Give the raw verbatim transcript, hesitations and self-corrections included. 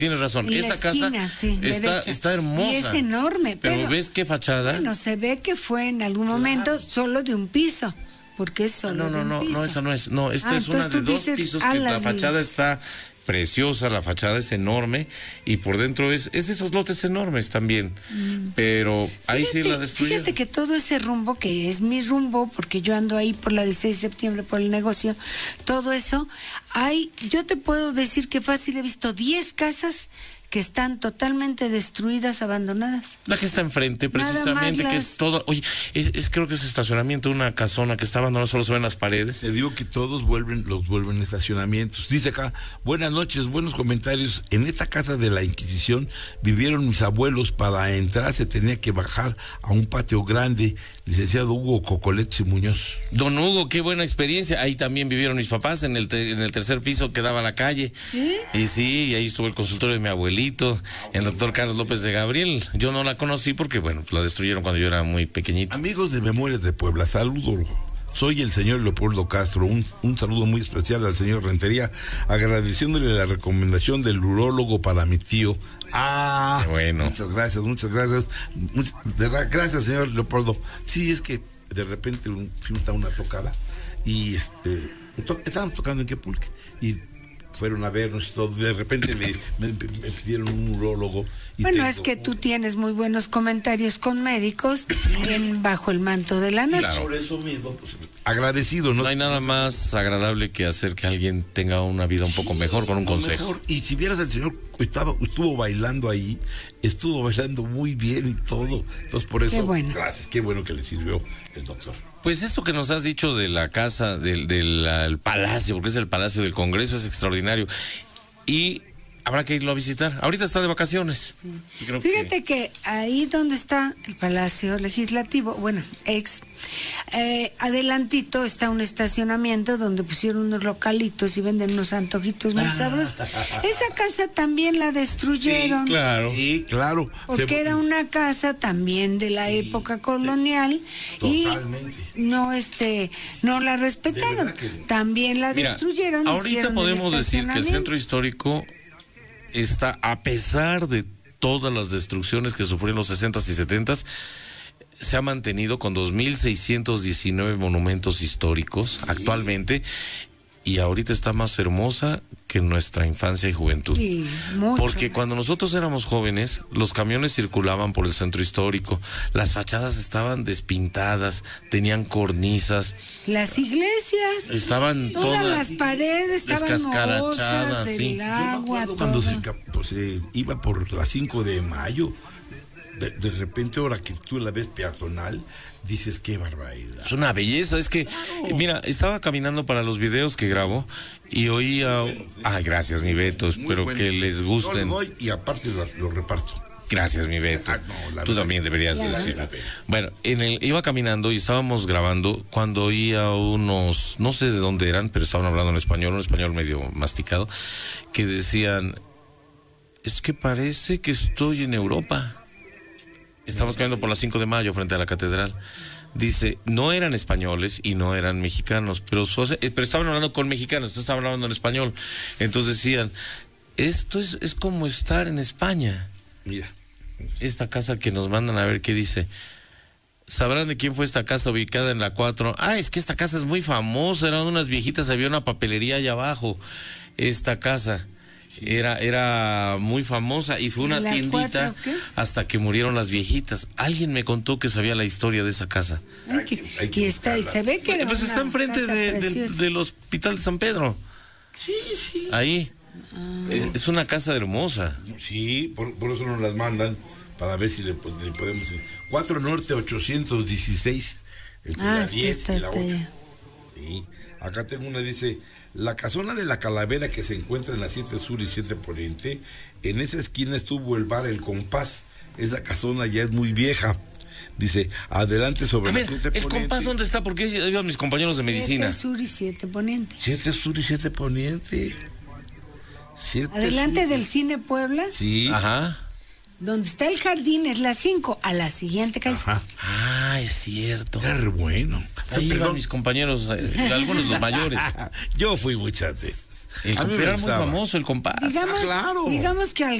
tienes razón, en esa la esquina, casa sí, está, está hermosa. Y es enorme, pero, pero ¿ves qué fachada? Bueno, se ve que fue en algún claro. momento solo de un piso, porque es solo no, no, de un no, piso. No, esa no es, no, esta ah, es una de dos dices, pisos que la fachada de... está preciosa, la fachada es enorme y por dentro es, es de esos lotes enormes también, mm. pero ahí fíjate, sí la destruyeron. Fíjate que todo ese rumbo, que es mi rumbo, porque yo ando ahí por la dieciséis de septiembre, por el negocio, todo eso, hay, yo te puedo decir que fácil he visto diez casas que están totalmente destruidas, abandonadas. La que está enfrente, precisamente, las... que es todo, oye, es, es creo que es estacionamiento, una casona que está abandonada, solo se ven las paredes. Te digo que todos vuelven, los vuelven estacionamientos. Dice acá, buenas noches, buenos comentarios. En esta casa de la Inquisición vivieron mis abuelos. Para entrar se tenía que bajar a un patio grande. Licenciado Hugo Cocoletti Muñoz. Don Hugo, qué buena experiencia. Ahí también vivieron mis papás, en el, te, en el tercer piso que daba a la calle. ¿Sí? Y sí, y ahí estuvo el consultorio de mi abuelito, el doctor Carlos López de Gabriel. Yo no la conocí porque, bueno, la destruyeron cuando yo era muy pequeñito. Amigos de Memorias de Puebla, saludos. Soy el señor Leopoldo Castro. Un, un saludo muy especial al señor Rentería, agradeciéndole la recomendación del urólogo para mi tío. Ah, qué bueno. Muchas gracias, muchas gracias. Muchas, de verdad, gracias, señor Leopoldo. Sí, es que de repente fuimos a una tocada y este to, estaban tocando en Quepulque y fueron a vernos y todo, de repente me, me, me pidieron un urólogo. Y bueno, tengo... es que tú tienes muy buenos comentarios con médicos en Bajo el Manto de la Noche. Claro. Por eso mismo, pues, agradecido, ¿no? No hay nada más agradable que hacer que alguien tenga una vida un poco sí, mejor con un consejo. Mejor. Y si vieras al señor, estaba, estuvo bailando ahí, estuvo bailando muy bien y todo. Entonces, por eso, qué bueno. Gracias, qué bueno que le sirvió el doctor. Pues esto que nos has dicho de la casa, del, del el palacio, porque es el Palacio del Congreso, es extraordinario. Y habrá que irlo a visitar. Ahorita está de vacaciones. Sí. Creo Fíjate que... que ahí donde está el Palacio Legislativo, bueno, ex, eh, adelantito está un estacionamiento donde pusieron unos localitos y venden unos antojitos muy sabrosos. Esa casa también la destruyeron. Sí, claro. Sí, claro. Porque Se... era una casa también de la sí, época colonial y totalmente. no este no la respetaron. Que... También la Mira, destruyeron. Ahorita podemos decir que el centro histórico está, a pesar de todas las destrucciones que sufrió en los sesentas y setentas, se ha mantenido con dos mil seiscientos diecinueve monumentos históricos sí. actualmente, y ahorita está más hermosa que en nuestra infancia y juventud. Sí, mucho porque más. Cuando nosotros éramos jóvenes, los camiones circulaban por el centro histórico, las fachadas estaban despintadas, tenían cornisas. Las iglesias estaban todas, todas las paredes estaban descascarachadas, sí. el agua, Yo cuando se, pues, se iba por la cinco de mayo, de, de repente ahora que tú la ves peatonal, dices qué barbaridad. Es una belleza, es que, claro. Mira, estaba caminando para los videos que grabo y oía, bueno, sí. Ay, gracias mi Beto, espero bueno. que les gusten. Yo lo doy y aparte lo, lo reparto. Gracias mi Beto, ah, no, tú también deberías claro. decirlo. Bueno, en el, iba caminando y estábamos grabando cuando oía unos, no sé de dónde eran, pero estaban hablando en español, un español medio masticado, que decían, es que parece que estoy en Europa. Estamos caminando por la cinco de mayo frente a la catedral. Dice, no eran españoles y no eran mexicanos, pero, pero estaban hablando con mexicanos, estaban hablando en español. Entonces decían, esto es, es como estar en España. Mira. Esta casa que nos mandan a ver qué dice. ¿Sabrán de quién fue esta casa ubicada en la cuatro? Ah, es que esta casa es muy famosa, eran unas viejitas, había una papelería allá abajo. Esta casa. Era, era muy famosa y fue una tiendita hasta que murieron las viejitas. Alguien me contó que sabía la historia de esa casa. Ay, que, hay que y está y se ve que bueno, pues está enfrente de, del, del hospital de San Pedro. Sí, sí. Ahí. Ah. Es, es una casa hermosa. Sí, por, por eso nos las mandan para ver si le, pues, le podemos. cuatro Norte ochocientos dieciséis entre ah, la diez está, y la está, ocho. está. Sí. Acá tengo una, dice, la casona de la Calavera que se encuentra en la siete Sur y siete Poniente, en esa esquina estuvo el bar El Compás. Esa casona ya es muy vieja. Dice, adelante sobre a la ver, siete ¿el Poniente. Compás dónde está? Porque iban mis compañeros de medicina. siete Sur y siete Poniente. siete Sur y siete Poniente. siete Adelante sur. Del Cine Puebla. Sí. Ajá. Donde está el jardín es la cinco, a la siguiente calle. Ajá. Ah, es cierto. Qué bueno. Ahí iban mis compañeros, eh, algunos los mayores. Yo fui muchas veces. El A mí me era muy gustaba. famoso, el compás. Digamos, claro. digamos que al